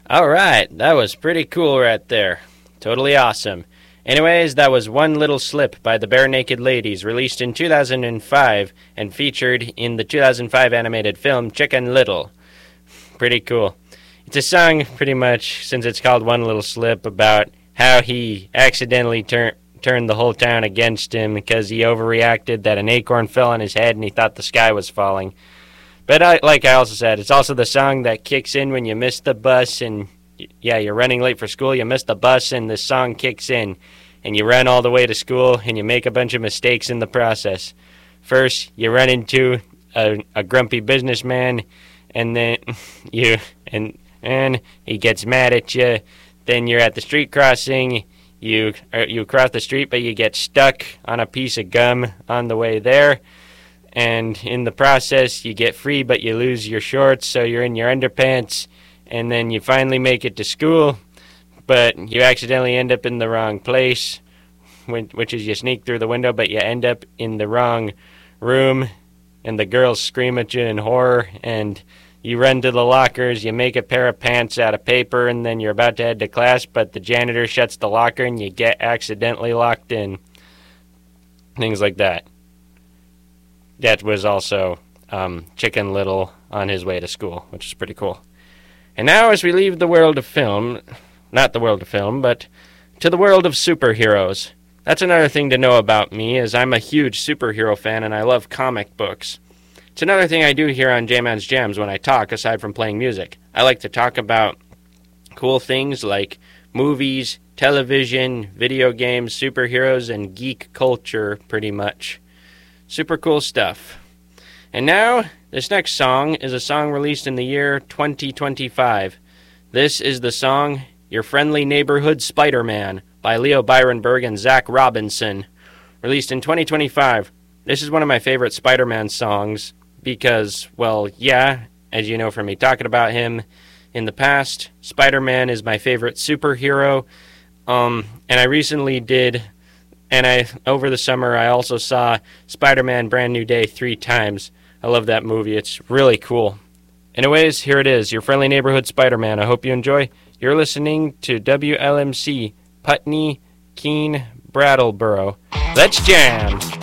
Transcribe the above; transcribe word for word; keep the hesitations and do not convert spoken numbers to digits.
All right, that was pretty cool right there. Totally awesome. Anyways, that was One Little Slip by the Bare Naked Ladies, released in two thousand five and featured in the two thousand five animated film Chicken Little. Pretty cool. It's a song, pretty much, since it's called One Little Slip, about how he accidentally tur- turned the whole town against him because he overreacted that an acorn fell on his head and he thought the sky was falling. But I, like I also said, it's also the song that kicks in when you miss the bus and, yeah, you're running late for school, you miss the bus, and the song kicks in. And you run all the way to school, and you make a bunch of mistakes in the process. First, you run into a, a grumpy businessman, and then you and and he gets mad at you. Then you're at the street crossing. You or you cross the street, but you get stuck on a piece of gum on the way there. And in the process, you get free, but you lose your shorts, so you're in your underpants. And then you finally make it to school, but you accidentally end up in the wrong place, which is you sneak through the window, but you end up in the wrong room, and the girls scream at you in horror, and you run to the lockers, you make a pair of pants out of paper, and then you're about to head to class, but the janitor shuts the locker, and you get accidentally locked in. Things like that. That was also um, Chicken Little on his way to school, which is pretty cool. And now as we leave the world of film, not the world of film, but to the world of superheroes. That's another thing to know about me, is I'm a huge superhero fan and I love comic books. It's another thing I do here on J-Man's Jams when I talk, aside from playing music. I like to talk about cool things like movies, television, video games, superheroes, and geek culture, pretty much. Super cool stuff. And now, this next song is a song released in the year twenty twenty-five. This is the song Your Friendly Neighborhood Spider-Man by Leo Byronberg and Zach Robinson, released in twenty twenty-five. This is one of my favorite Spider-Man songs because, well, yeah, as you know from me talking about him in the past, Spider-Man is my favorite superhero. Um, and I recently did, and I over the summer I also saw Spider-Man Brand New Day three times. I love that movie. It's really cool. Anyways, here it is, Your Friendly Neighborhood Spider-Man. I hope you enjoy. You're listening to W L M C, Putney, Keene, Brattleboro. Let's jam!